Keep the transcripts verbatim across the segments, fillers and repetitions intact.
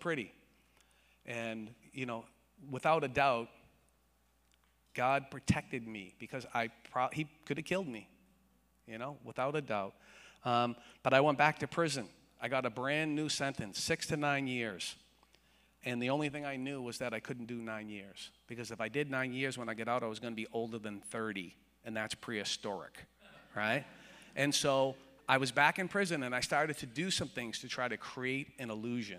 pretty. And, you know, without a doubt, God protected me because I pro- he could have killed me, you know, without a doubt. Um, but I went back to prison. I got a brand new sentence, six to nine years. And the only thing I knew was that I couldn't do nine years. Because if I did nine years when I get out, I was going to be older than thirty. And that's prehistoric, right? And so I was back in prison, and I started to do some things to try to create an illusion.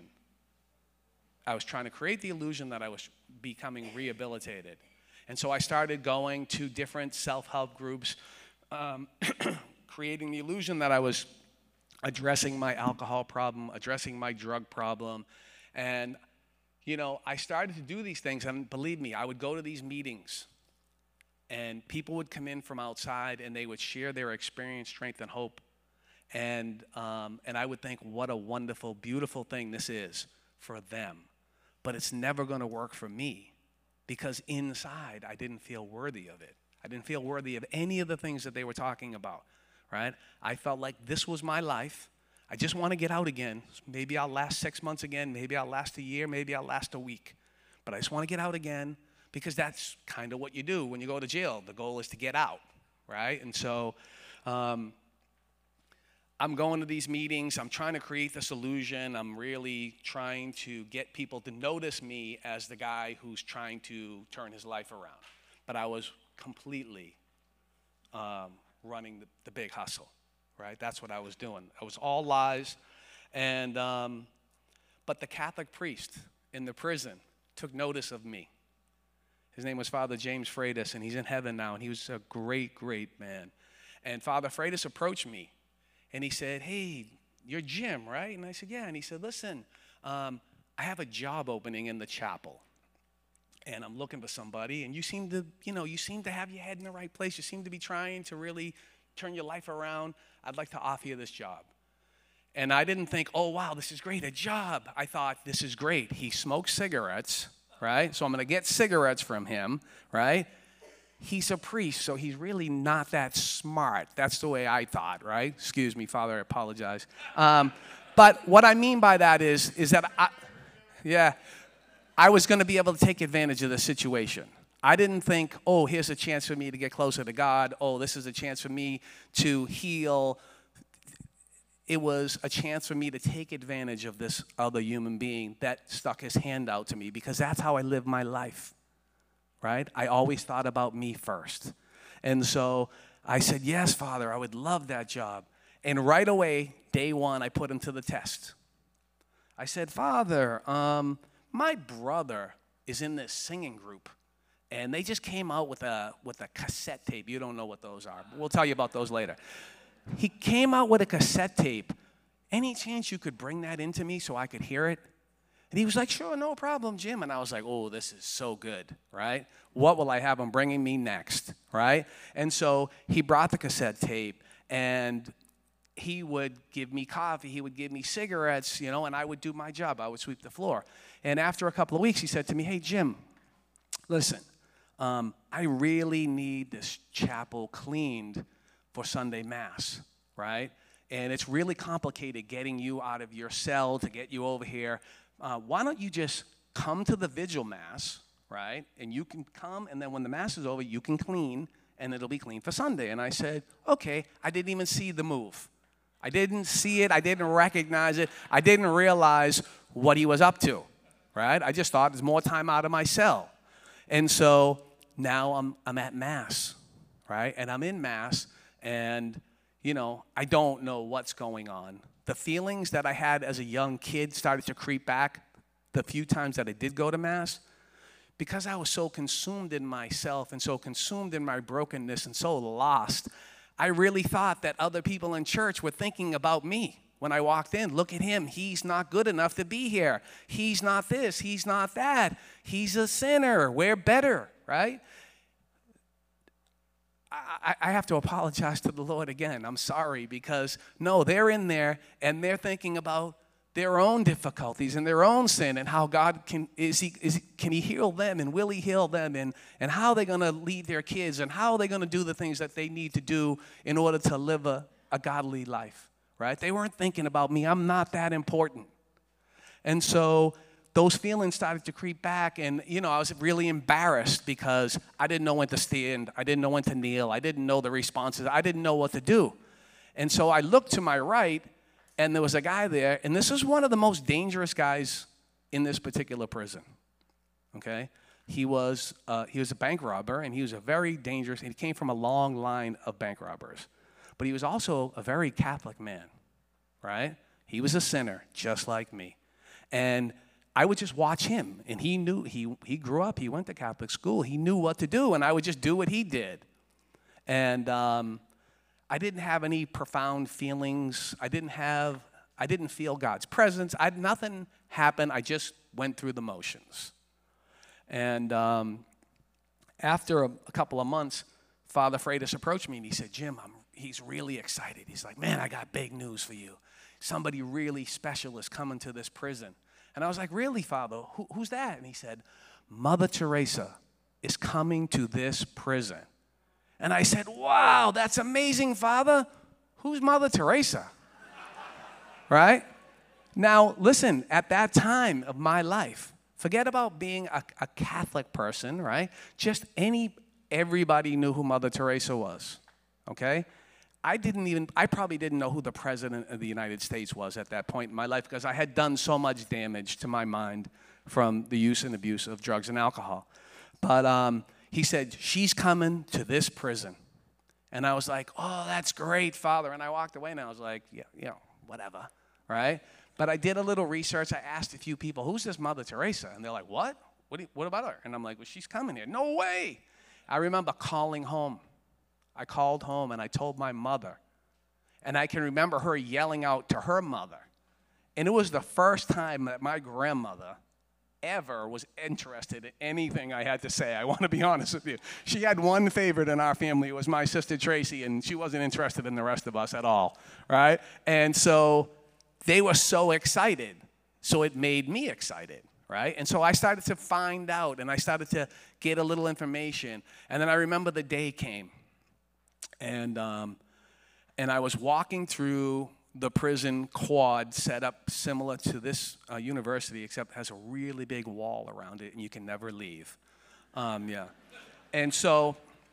I was trying to create the illusion that I was becoming rehabilitated. And so I started going to different self-help groups, um, creating the illusion that I was addressing my alcohol problem, addressing my drug problem. And, you know, I started to do these things, and believe me, I would go to these meetings, and people would come in from outside, and they would share their experience, strength, and hope. And, um, and I would think, what a wonderful, beautiful thing this is for them. But it's never going to work for me because inside I didn't feel worthy of it. I didn't feel worthy of any of the things that they were talking about, right? I felt like this was my life. I just want to get out again. Maybe I'll last six months again. Maybe I'll last a year. Maybe I'll last a week. But I just want to get out again because that's kind of what you do when you go to jail. The goal is to get out, right? And so um, I'm going to these meetings. I'm trying to create this illusion. I'm really trying to get people to notice me as the guy who's trying to turn his life around. But I was completely um, running the, the big hustle, right? That's what I was doing. It was all lies. And um, but the Catholic priest in the prison took notice of me. His name was Father James Freitas, and he's in heaven now, and he was a great, great man. And Father Freitas approached me. And he said, hey, you're Jim, right? And I said, yeah. And he said, listen, um, I have a job opening in the chapel. And I'm looking for somebody. And you seem to, you know, you seem to have your head in the right place. You seem to be trying to really turn your life around. I'd like to offer you this job. And I didn't think, oh, wow, this is great, a job. I thought, this is great. He smokes cigarettes, right? So I'm going to get cigarettes from him, right? He's a priest, so he's really not that smart. That's the way I thought, right? Excuse me, Father, I apologize. Um, but what I mean by that is, is that, I, yeah, I was going to be able to take advantage of the situation. I didn't think, oh, here's a chance for me to get closer to God. Oh, this is a chance for me to heal. It was a chance for me to take advantage of this other human being that stuck his hand out to me because that's how I live my life. Right? I always thought about me first. And so I said, yes, Father, I would love that job. And right away, day one, I put him to the test. I said, Father, um, my brother is in this singing group, and they just came out with a, with a cassette tape. You don't know what those are. We'll tell you about those later. He came out with a cassette tape. Any chance you could bring that into me so I could hear it? And he was like, sure, no problem, Jim. And I was like, oh, this is so good, right? What will I have him bringing me next, right? And so he brought the cassette tape, and he would give me coffee. He would give me cigarettes, you know, and I would do my job. I would sweep the floor. And after a couple of weeks, he said to me, hey, Jim, listen, um, I really need this chapel cleaned for Sunday Mass, right? And it's really complicated getting you out of your cell to get you over here. Uh, why don't you just come to the vigil Mass, right? And you can come, and then when the Mass is over, you can clean, and it'll be clean for Sunday. And I said, okay. I didn't even see the move. I didn't see it. I didn't recognize it. I didn't realize what he was up to, right? I just thought there's more time out of my cell. And so now I'm, I'm at Mass, right? And I'm in Mass, and, you know, I don't know what's going on. The feelings that I had as a young kid started to creep back the few times that I did go to Mass because I was so consumed in myself and so consumed in my brokenness and so lost. I really thought that other people in church were thinking about me when I walked in. Look at him. He's not good enough to be here. He's not this. He's not that. He's a sinner. We're better, right? I, I have to apologize to the Lord again. I'm sorry because, no, they're in there and they're thinking about their own difficulties and their own sin and how God can, is he, is, can he heal them and will he heal them and, and how they're going to lead their kids and how they're going to do the things that they need to do in order to live a, a godly life, right? They weren't thinking about me. I'm not that important. And so those feelings started to creep back, and, you know, I was really embarrassed because I didn't know when to stand. I didn't know when to kneel. I didn't know the responses. I didn't know what to do. And so I looked to my right, and there was a guy there, and this is one of the most dangerous guys in this particular prison, okay? He was, uh, he was a bank robber, and he was a very dangerous, and he came from a long line of bank robbers. But he was also a very Catholic man, right? He was a sinner, just like me. And I would just watch him, and he knew, he, he grew up, he went to Catholic school, he knew what to do, and I would just do what he did. And um, I didn't have any profound feelings. I didn't have, I didn't feel God's presence. I, nothing happened. I just went through the motions. And um, after a, a couple of months, Father Freitas approached me and he said, Jim, I'm, he's really excited. He's like, man, I got big news for you. Somebody really special is coming to this prison. And I was like, really, Father? Who, who's that? And he said, Mother Teresa is coming to this prison. And I said, wow, that's amazing, Father. Who's Mother Teresa? Right? Now, listen, at that time of my life, forget about being a, a Catholic person, right? Just any, everybody knew who Mother Teresa was, okay? I didn't even, I probably didn't know who the President of the United States was at that point in my life because I had done so much damage to my mind from the use and abuse of drugs and alcohol. But um, he said, she's coming to this prison. And I was like, oh, that's great, Father. And I walked away and I was like, yeah, you know, whatever, right? But I did a little research. I asked a few people, who's this Mother Teresa? And they're like, what? What, do you, what about her? And I'm like, well, she's coming here. No way. I remember calling home. I called home and I told my mother. And I can remember her yelling out to her mother. And it was the first time that my grandmother ever was interested in anything I had to say. I want to be honest with you. She had one favorite in our family. It was my sister Tracy, and she wasn't interested in the rest of us at all, right? And so they were so excited. So it made me excited, right? And so I started to find out, and I started to get a little information. And then I remember the day came. And, um, and I was walking through the prison quad set up similar to this uh, university, except it has a really big wall around it, and you can never leave. Um, yeah. And so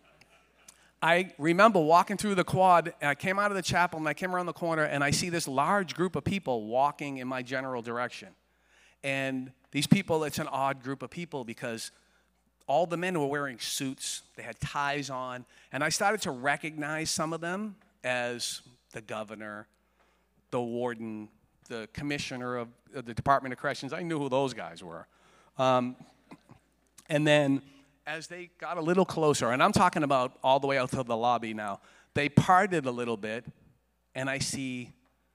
I remember walking through the quad, and I came out of the chapel, and I came around the corner, and I see this large group of people walking in my general direction. And these people, it's an odd group of people because all the men were wearing suits. They had ties on. And I started to recognize some of them as the governor, the warden, the commissioner of, of the Department of Corrections. I knew who those guys were. Um, and then as they got a little closer, and I'm talking about all the way out to the lobby now, they parted a little bit, and I see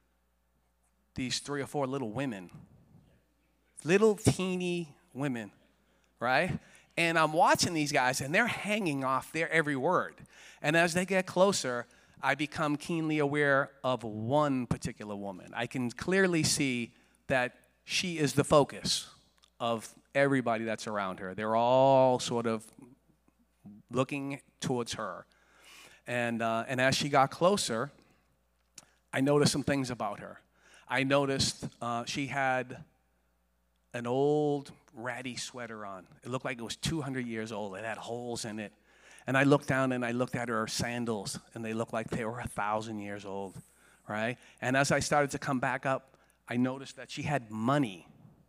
these three or four little women, little teeny women, right? And I'm watching these guys, and they're hanging off their every word. And as they get closer, I become keenly aware of one particular woman. I can clearly see that she is the focus of everybody that's around her. They're all sort of looking towards her. And, uh, and as she got closer, I noticed some things about her. I noticed uh, she had an old ratty sweater on. It looked like it was two hundred years old. It had holes in it. And I looked down and I looked at her sandals, and they looked like they were a thousand years old, right? And as I started to come back up, I noticed that she had money,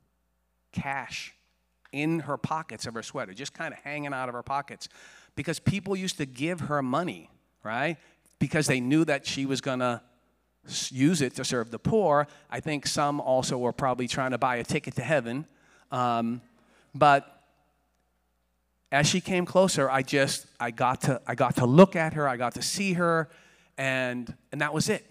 cash, in her pockets of her sweater, just kind of hanging out of her pockets, because people used to give her money, right? Because they knew that she was going to use it to serve the poor. I think some also were probably trying to buy a ticket to heaven. Um, but as she came closer, I just, I got to, I got to look at her, I got to see her, and, and that was it.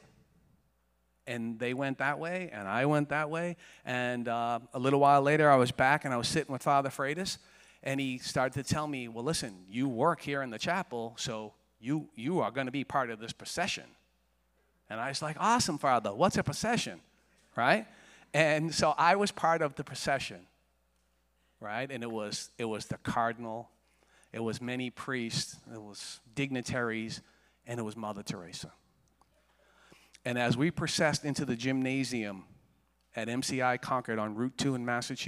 And they went that way, and I went that way, and uh, a little while later, I was back, and I was sitting with Father Freitas, and he started to tell me, well, listen, you work here in the chapel, so you, you are going to be part of this procession. And I was like, awesome, Father, what's a procession, right? And so I was part of the procession. Right? And it was, it was the cardinal, it was many priests, it was dignitaries, and it was Mother Teresa. And as we processed into the gymnasium at M C I Concord on Route two in Massachusetts,